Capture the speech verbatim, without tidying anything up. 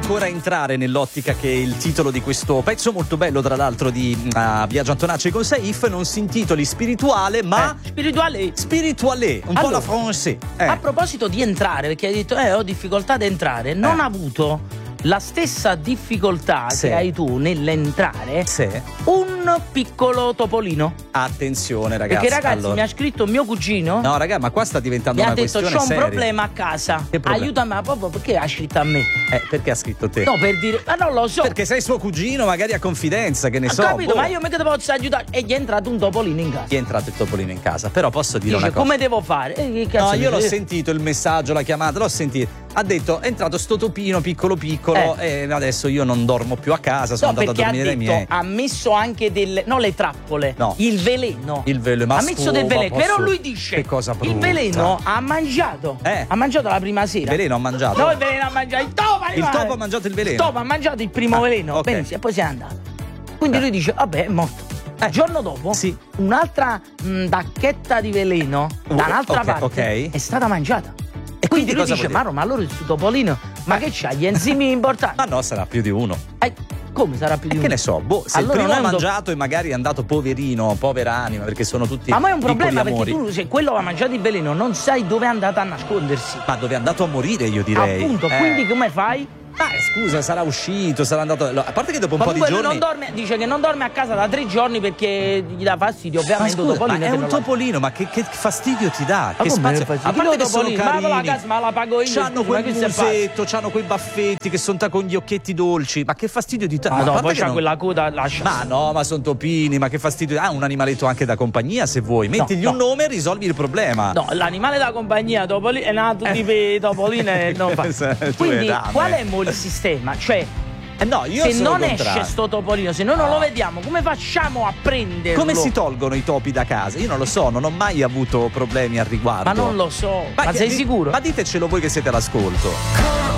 ancora entrare nell'ottica che è il titolo di questo pezzo molto bello, tra l'altro, di uh, Biagio Antonacci con Saif, non si intitoli spirituale, ma eh, spirituale. Spirituale, un allora, po' la français. Eh. A proposito di entrare, perché hai detto eh ho difficoltà ad entrare, non eh. ha avuto la stessa difficoltà sì. che hai tu nell'entrare sì. un piccolo topolino. Attenzione ragazzi, perché ragazzi allora. mi ha scritto mio cugino. No raga, ma qua sta diventando mi una ha detto questione c'ho un seria. problema a casa, aiutami, ma proprio perché ha scritto a me? Eh, perché ha scritto te? No, per dire, ma non lo so. Perché sei suo cugino, magari a confidenza, che ne Ho so. capito, boh. ma io mica ti posso aiutare. E gli è entrato un topolino in casa. Gli è entrato il topolino in casa, però posso dire Dice, una cosa. come devo fare? Eh, che cazzo no, io l'ho dice? sentito il messaggio, la chiamata, l'ho sentito. Ha detto è entrato sto topino piccolo piccolo eh. e adesso io non dormo più a casa, sono no, andato a dormire ha dai detto, miei. ha messo anche delle, no le trappole, no. il veleno. Il veleno, ma ha messo scusa, del veleno, posso... però lui dice che cosa brutta. il veleno ha mangiato. Eh. Ha mangiato la prima sera. Il veleno ha mangiato. No, il veleno ha mangiato. Il topo, il topo ha mangiato il veleno. Il topo ha mangiato il primo ah, veleno. Okay. Benissimo, e poi se n'è andato. Quindi eh. lui dice, vabbè, è morto. Il eh. giorno dopo, sì. un'altra mh, bacchetta di veleno uh, da un'altra okay, parte okay. è stata mangiata. E quindi, quindi lui cosa dice, vuol ma, ma allora il suo topolino, ma che c'ha? Gli enzimi importanti? Ma no, sarà più di uno. Eh, come sarà più di e uno? Che ne so, boh, se allora il primo ha do... mangiato e magari è andato poverino, povera anima, perché sono tutti. Ma, ma è un problema perché amori. tu, se quello ha mangiato il veleno, non sai dove è andato a nascondersi. Ma dove è andato a morire, io direi. Appunto, eh. quindi come fai? Ah, scusa, sarà uscito, sarà andato. A parte che dopo un Comunque po' di lui giorni. non dorme, dice che non dorme a casa da tre giorni perché gli dà fastidio, ovviamente. Ma, scusa, topolino ma è un lo... topolino, ma che, che fastidio ti dà? Ma che come spazio? fastidio? A parte che sono topolino, carini, ma la casa ma la pago io. c'hanno quel ma musetto, c'hanno quei baffetti che sono con gli occhietti dolci. Ma che fastidio di te? Ma no, poi c'ha non... quella coda, lascia. Ma no, ma sono topini, ma che fastidio. Ah, un animaletto anche da compagnia se vuoi. Mettigli no, un no. nome e risolvi il problema. No, l'animale da compagnia, topolino, è nato eh. di topolino e non fa. Quindi qual è mo il sistema? Cioè Eh no, io se sono non contrario. esce sto topolino, se noi non lo vediamo, come facciamo a prenderlo? Come si tolgono i topi da casa? Io non lo so, non ho mai avuto problemi al riguardo. Ma non lo so, ma, ma che, sei di, sicuro? Ma ditecelo voi che siete all'ascolto.